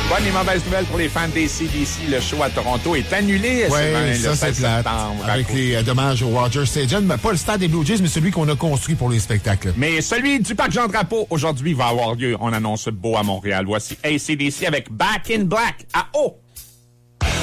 Bonne et mauvaise nouvelle pour les fans des CDC. Le show à Toronto est annulé. Oui, le ça, 16 c'est plate. septembre. Avec les dommages au Rogers Stadium. Mais pas le stade des Blue Jays, mais celui qu'on a construit pour les spectacles. Mais celui du Parc Jean-Drapeau, aujourd'hui, va avoir lieu. On annonce beau à Montréal. Voici AC/DC avec Back in Black à O.